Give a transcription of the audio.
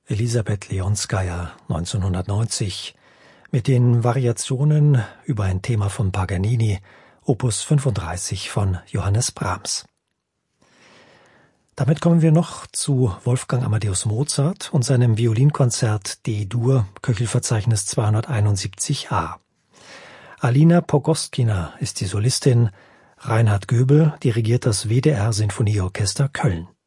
Elisabeth Leonskaja 1990 mit den Variationen über ein Thema von Paganini, Opus 35 von Johannes Brahms. Damit kommen wir noch zu Wolfgang Amadeus Mozart und seinem Violinkonzert D-Dur, Köchelverzeichnis 271a. Alina Pogostkina ist die Solistin, Reinhard Göbel dirigiert das WDR Sinfonieorchester Köln.